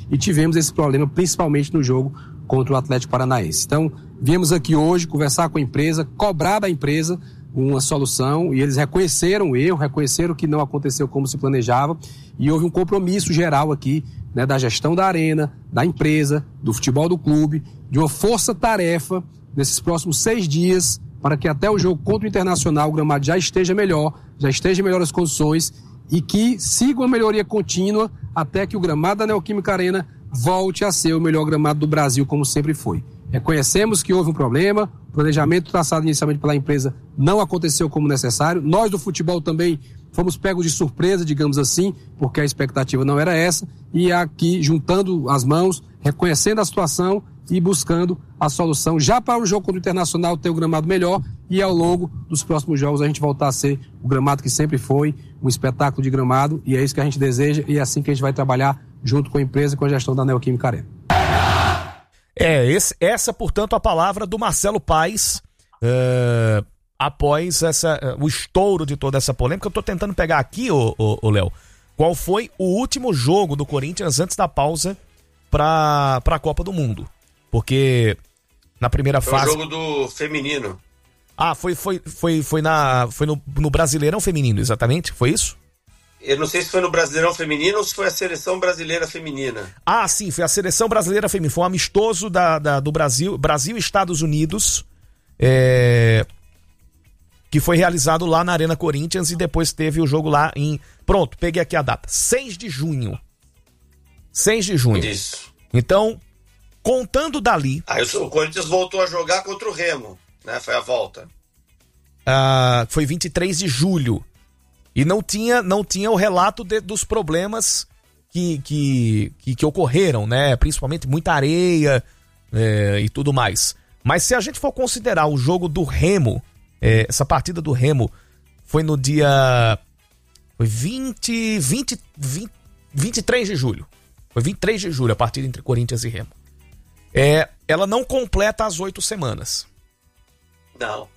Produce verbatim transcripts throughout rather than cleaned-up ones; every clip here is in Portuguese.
e tivemos esse problema principalmente no jogo contra o Atlético Paranaense. Então, viemos aqui hoje conversar com a empresa, cobrar da empresa uma solução, e eles reconheceram o erro, reconheceram que não aconteceu como se planejava, e houve um compromisso geral aqui, né, da gestão da arena, da empresa, do futebol do clube, de uma força-tarefa nesses próximos seis dias, para que até o jogo contra o Internacional o gramado já esteja melhor, já esteja em melhores condições, e que siga uma melhoria contínua até que o gramado da Neoquímica Arena volte a ser o melhor gramado do Brasil, como sempre foi. Reconhecemos que houve um problema, o planejamento traçado inicialmente pela empresa não aconteceu como necessário. Nós do futebol também fomos pegos de surpresa, digamos assim, porque a expectativa não era essa, e aqui juntando as mãos, reconhecendo a situação e buscando a solução já para o jogo contra o Internacional ter o gramado melhor, e ao longo dos próximos jogos a gente voltar a ser o gramado que sempre foi, um espetáculo de gramado, e é isso que a gente deseja, e é assim que a gente vai trabalhar junto com a empresa e com a gestão da Neoquímica Arena. É, esse, essa, portanto, a palavra do Marcelo Paes, uh, após essa, uh, o estouro de toda essa polêmica. Eu tô tentando pegar aqui, ô, ô, ô Léo, qual foi o último jogo do Corinthians antes da pausa para a Copa do Mundo. Porque na primeira foi fase... Foi o jogo do feminino. Ah, foi, foi, foi, foi, na, foi no, no Brasileirão Feminino, exatamente? Foi isso? Eu não sei se foi no Brasileirão Feminino ou se foi a Seleção Brasileira Feminina. Ah, sim, foi a Seleção Brasileira Feminina. Foi um amistoso da, da, do Brasil, Brasil e Estados Unidos, é, que foi realizado lá na Arena Corinthians, e depois teve o jogo lá em... Pronto, peguei aqui a data. seis de junho. seis de junho. Isso. Então, contando dali... Aí o Corinthians voltou a jogar contra o Remo, né? Foi a volta. Ah, foi vinte e três de julho. E não tinha, não tinha o relato de, dos problemas que, que, que, que ocorreram, né? Principalmente muita areia é, e tudo mais. Mas se a gente for considerar o jogo do Remo, é, essa partida do Remo foi no dia foi vinte, vinte, vinte, vinte e três de julho. Foi vinte e três de julho a partida entre Corinthians e Remo. É, ela não completa as oito semanas. Não.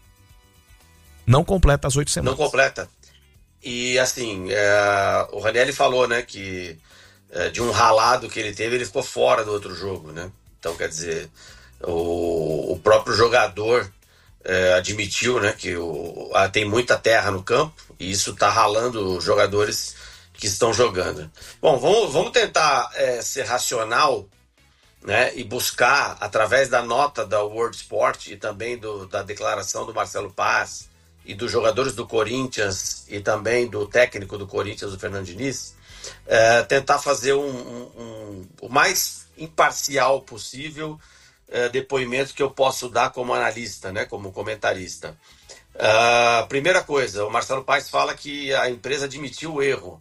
Não completa as oito semanas. Não completa. E assim, é, o Ranieri falou, né, que é, de um ralado que ele teve, ele ficou fora do outro jogo, né? Então, quer dizer, o, o próprio jogador é, admitiu, né, que o, ah, tem muita terra no campo, e isso tá ralando os jogadores que estão jogando. Bom, vamos, vamos tentar é, ser racional, né, e buscar, através da nota da World Sport e também do, da declaração do Marcelo Paes, e dos jogadores do Corinthians e também do técnico do Corinthians, o Fernando Diniz, é, tentar fazer um, um, um, o mais imparcial possível é, depoimento que eu posso dar como analista, né, como comentarista. Uh, primeira coisa, o Marcelo Paes fala que a empresa admitiu o erro.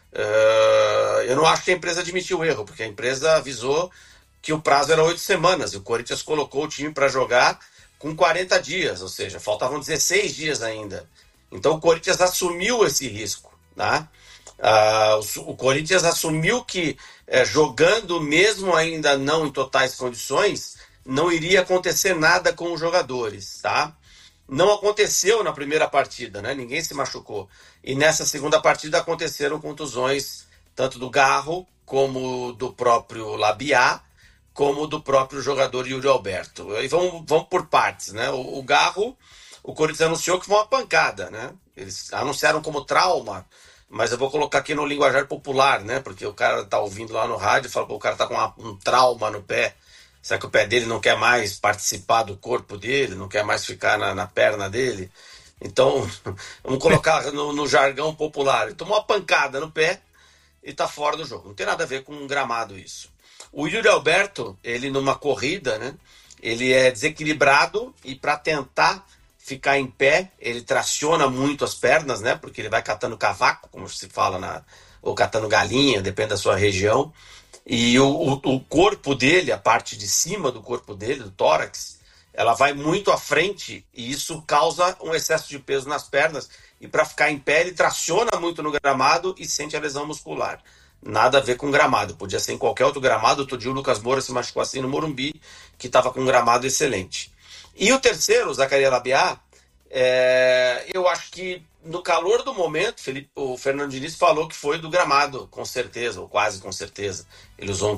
Uh, eu não acho que a empresa admitiu o erro, porque a empresa avisou que o prazo era oito semanas, e o Corinthians colocou o time para jogar com quarenta dias, ou seja, faltavam dezesseis dias ainda. Então o Corinthians assumiu esse risco, né? Ah, o, o Corinthians assumiu que eh, jogando mesmo ainda não em totais condições, não iria acontecer nada com os jogadores, tá? Não aconteceu na primeira partida, né? Ninguém se machucou. E nessa segunda partida aconteceram contusões tanto do Garro como do próprio Labiá, como do próprio jogador Yuri Alberto. E vamos, vamos por partes, né? O, o Garro, o Corinthians anunciou que foi uma pancada, né? Eles anunciaram como trauma, mas eu vou colocar aqui no linguajar popular, né? Porque o cara tá ouvindo lá no rádio e fala que o cara tá com uma, um trauma no pé. Será que o pé dele não quer mais participar do corpo dele? Não quer mais ficar na, na perna dele? Então, vamos colocar no, no jargão popular. Ele tomou uma pancada no pé e tá fora do jogo. Não tem nada a ver com um gramado isso. O Yuri Alberto, ele numa corrida, né, ele é desequilibrado, e para tentar ficar em pé, ele traciona muito as pernas, né, porque ele vai catando cavaco, como se fala, na, ou catando galinha, depende da sua região, e o, o, o corpo dele, a parte de cima do corpo dele, do tórax, ela vai muito à frente, e isso causa um excesso de peso nas pernas, e para ficar em pé ele traciona muito no gramado e sente a lesão muscular. Nada a ver com gramado, podia ser em qualquer outro gramado. Outro dia o Lucas Moura se machucou assim no Morumbi, que estava com um gramado excelente. E o terceiro, o Zacarias Labiá, é, eu acho que no calor do momento, Felipe, o Fernando Diniz falou que foi do gramado, com certeza, ou quase com certeza. Ele usou um